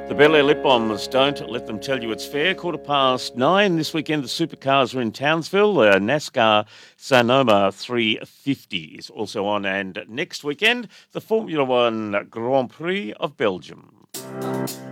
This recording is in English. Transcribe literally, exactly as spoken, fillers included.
The Bel Air Lip Bombs, don't let them tell you it's fair. Quarter past nine this weekend. The supercars are in Townsville. Uh, NASCAR Sonoma three fifty is also on. And next weekend, the Formula One Grand Prix of Belgium.